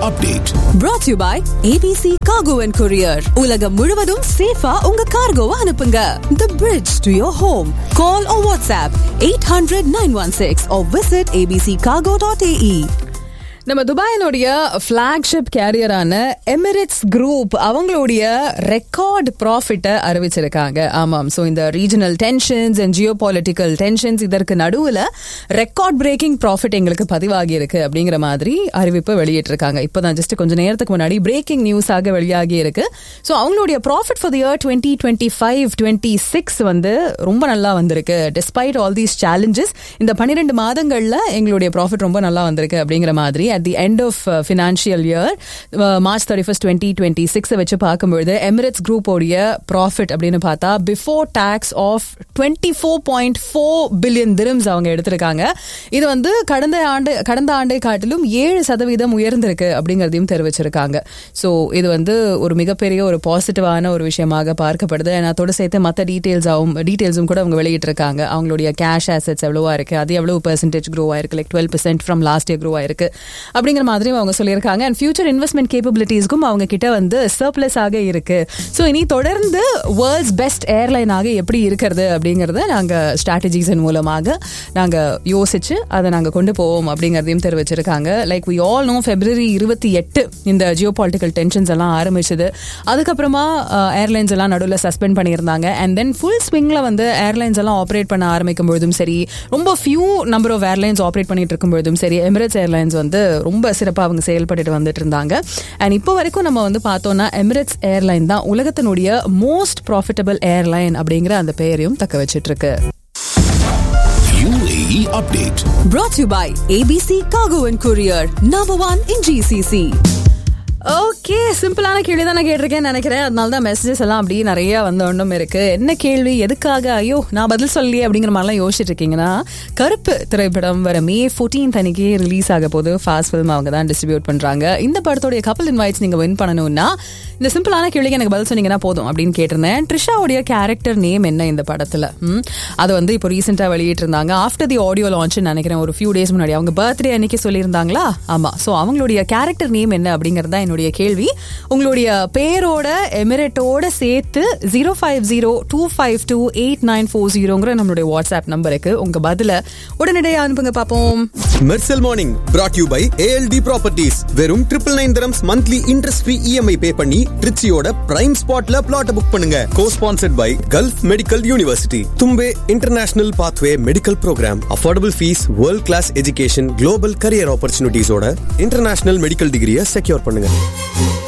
update. Brought to you by ABC Cargo and Courier. உலகம் முழுவதும் சேஃபா உங்க கார்கோவை அனுப்புங்க. The bridge to your home. Call or WhatsApp 800-916 or visit abccargo.ae. நம்ம துபாயினுடைய flagship கேரியரான Emirates group அவங்களுடைய record ப்ராஃபிட்டை அறிவிச்சிருக்காங்க. ஆமாம், ஸோ இந்த regional tensions and Jio political tensions இதற்கு நடுவில் ரெக்கார்ட் பிரேக்கிங் ப்ராஃபிட் எங்களுக்கு பதிவாகி இருக்கு அப்படிங்கிற மாதிரி அறிவிப்பு வெளியிட்டிருக்காங்க. இப்போதான் ஜஸ்ட் கொஞ்சம் நேரத்துக்கு முன்னாடி பிரேக்கிங் நியூஸாக வெளியாகி இருக்கு. ஸோ அவங்களுடைய ப்ராஃபிட் ஃபார் தி இயர் 2025-26 வந்து ரொம்ப நல்லா வந்திருக்கு. டிஸ்பைட் ஆல் தீஸ் சேலஞ்சஸ் இந்த 12 மாதங்கள்ல எங்களுடைய ப்ராஃபிட் ரொம்ப நல்லா வந்திருக்கு அப்படிங்கிற மாதிரி at the end of financial year March 31st 2026 வச்சு பார்க்கும்போது எமிரேட்ஸ் குரூப் உடைய ப்ராஃபிட் அப்படின்னு பார்த்தா before talks of 24.4 billion dirhams அவங்க எடுத்திருக்காங்க. இது வந்து கடந்த ஆண்டை காட்டிலும் 7% உயர்ந்திருக்கு அப்படிங்கறதையும் தெரிவிச்சிருக்காங்க. ஸோ இது வந்து ஒரு மிகப்பெரிய ஒரு பாசிட்டிவான ஒரு விஷயமாக பார்க்கப்படுது. அதோட சேர்த்து மற்ற டீடைல்ஸும் கூட அவங்க வெளியிட்டிருக்காங்க. அவங்களுடைய கேஷ் ஆசெட்ஸ் எவ்வளவா இருக்கு, அது எவ்வளவு பெர்சன்டேஜ் க்ரோ ஆயிருக்கு, like 12% from last year grow ஆயிருக்கு அப்படிங்கிற மாதிரி அவங்க சொல்லியிருக்காங்க. அண்ட் ஃபியூச்சர் இன்வெஸ்ட்மெண்ட் கேப்பபிலிட்டிஸ்க்கும் அவங்க கிட்ட வந்து சர்ப்ளஸ் ஆக இருக்கு. ஸோ இனி தொடர்ந்து வேர்ல்ட்ஸ் பெஸ்ட் ஏர்லைன் ஆக எப்படி இருக்கிறது அப்படிங்கறத நாங்க ஸ்ட்ராட்டஜிஸின் மூலமாக நாங்க யோசிச்சு அதை நாங்க கொண்டு போவோம் அப்படிங்கறதையும் தெரிவிச்சிருக்காங்க. Like we all know February 28 இந்த ஜியோ பொலிட்டிக்கல் டென்ஷன்ஸ் எல்லாம் ஆரம்பிச்சது. அதுக்கப்புறமா ஏர்லைன்ஸ் எல்லாம் நடுவில் சஸ்பெண்ட் பண்ணியிருந்தாங்க. அண்ட் தென் ஃபுல் ஸ்விங்ல வந்து ஏர்லைன்ஸ் எல்லாம் ஆப்ரேட் பண்ண ஆரம்பிக்கும் பொழுதும் சரி, ரொம்ப few number of airlines operate பண்ணிட்டு இருக்கும் பொழுதும் சரி, எமிரேட்ஸ் ஏர்லைன்ஸ் வந்து ரொம்ப சிறப்பாக அவங்க செயல்பட்டு வந்துட்டு இருந்தாங்க. அண்ட் இப்போ வரைக்கும் நம்ம வந்து பார்த்தோம்னா எமிரேட்ஸ் ஏர்லைன் தான் உலகத்தினுடைய மோஸ்ட் ப்ராஃபிட்டபிள் ஏர்லைன் அப்படிங்கிற அந்த பெயரையும் தக்க வச்சிட்டு இருக்கு. UAE update. Brought to you by ABC Cargo and Courier, number 1 in GCC. Okay, சிம்பிளான கேள்வி தான் நான் கேட்டிருக்கேன்னு நினைக்கிறேன். அதனால தான் மெசேஜஸ் எல்லாம் அப்படி நிறைய வந்த ஒன்றும் இருக்கு. என்ன கேள்வி, எதுக்காக ஐயோ நான் பதில் சொல்லி அப்படிங்கிற மாதிரிலாம் யோசிச்சுட்டு இருக்கீங்கன்னா, கருப்பு திரைப்படம் வர May 14th அன்னைக்கு ரிலீஸ் ஆக போது ஃபாஸ்ட் ஃபிலிம் அவங்க தான் டிஸ்ட்ரிபியூட் பண்றாங்க. இந்த படத்தோடைய கப்பல் இன்வைட்ஸ் நீங்க வின் பண்ணணும்னா இந்த சிம்பிளான கேள்விக்கு எனக்கு பதில் சொன்னீங்கன்னா போதும் அப்படின்னு கேட்டிருந்தேன். ட்ரிஷாவுடைய கேரக்டர் நேம் என்ன இந்த படத்துல? அது வந்து இப்போ ரீசெண்டா வெளியிட்டு இருந்தாங்க. ஆஃப்டர் தி ஆடியோ லான்ச் நினைக்கிறேன், ஒரு ஃபியூ டேஸ் முன்னாடி அவங்க பர்த்டே அன்னைக்கு சொல்லியிருந்தாங்களா? ஆமா. ஸோ அவங்களுடைய கேரக்டர் நேம் என்ன அப்படிங்கறதா என்னுடைய கேள்வி. உங்களுடைய பேரோட எமிரேட்டோட சேர்த்து 050252894 நம்மளுடைய வாட்ஸ்அப் நம்பருக்கு உங்க பதில உடனடியாக அனுப்புங்க பாப்போம். Mersal morning brought to you by ALD Properties. வெறும் 999 dirhams monthly interest free EMI பே பண்ணி ட்ரிச்சியோட பிரைம் ஸ்பாட்ல பிளாட் புக் பண்ணுங்க. Co-sponsored by Gulf Medical University, Tumbe International Pathway Medical Program, affordable fees, world class education, global career opportunities ஓட international medical டிகிரியை secure பண்ணுங்க.